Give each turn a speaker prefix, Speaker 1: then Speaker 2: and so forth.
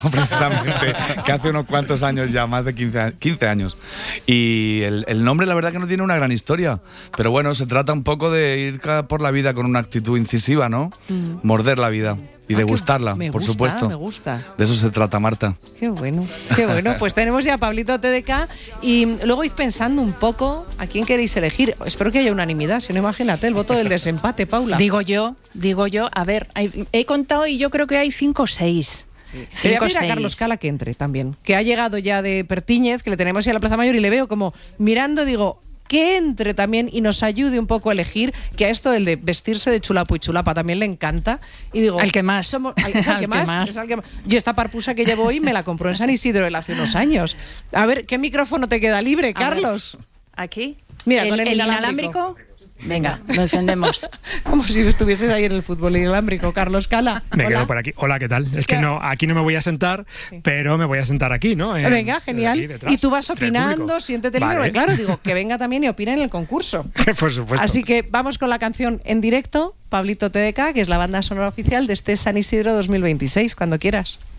Speaker 1: precisamente, que hace unos cuantos años ya, más de 15 años. Y el nombre, la verdad que no tiene una gran historia, pero bueno, se trata un poco de ir por la vida con una actitud incisiva, ¿no? Morder la vida. Y degustarla, por supuesto.
Speaker 2: Me gusta.
Speaker 1: De eso se trata, Marta.
Speaker 2: Qué bueno, qué bueno. Pues tenemos ya a Pablito TDK y luego id pensando un poco a quién queréis elegir. Espero que haya unanimidad, si no, imagínate el voto del desempate, Paula.
Speaker 3: Digo yo, a ver, he contado y yo creo que hay 5 o 6.
Speaker 2: Sí. Voy a pedir a Carlos Cala que entre también, que ha llegado ya de Pertíñez, que le tenemos ya en la Plaza Mayor y le veo como mirando, digo, que entre también y nos ayude un poco a elegir, que a esto del de vestirse de chulapo y chulapa también le encanta. Y digo,
Speaker 3: al que más.
Speaker 2: Es al que más. Yo esta parpusa que llevo hoy me la compró en San Isidro él hace unos años. A ver, ¿qué micrófono te queda libre, Carlos?
Speaker 3: ¿Aquí?
Speaker 2: Mira,
Speaker 3: con el inalámbrico. Venga, lo encendemos.
Speaker 2: Como si estuvieses ahí en el fútbol inalámbrico, Carlos Cala.
Speaker 4: Me quedo por aquí. Hola, ¿qué tal? Es que no, aquí no me voy a sentar, pero me voy a sentar aquí, ¿no?
Speaker 2: Venga, genial. Y tú vas opinando, siéntete libre. Vale. Claro, digo, que venga también y opine en el concurso.
Speaker 4: Por supuesto.
Speaker 2: Así que vamos con la canción en directo, Pablito TDK, que es la banda sonora oficial de este San Isidro 2026, cuando quieras.